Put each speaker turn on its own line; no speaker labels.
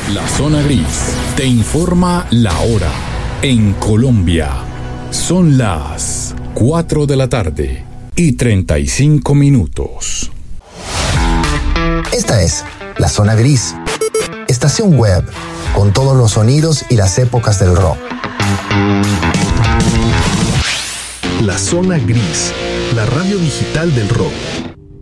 La Zona Gris te informa la hora. En Colombia son las 4 de la tarde y 35 minutos.
Esta es La Zona Gris, estación web con todos los sonidos y las épocas del rock.
La Zona Gris, la radio digital del rock.